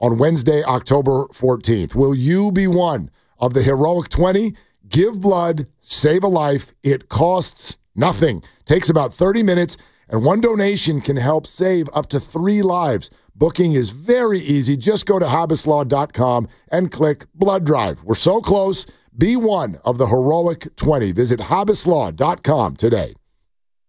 on Wednesday, October 14th. Will you be one of the heroic 20? Give blood, save a life. It costs nothing. Takes about 30 minutes, and one donation can help save up to 3 lives. Booking is very easy. Just go to HabasLaw.com and click Blood Drive. We're so close. Be one of the heroic 20. Visit HabasLaw.com today.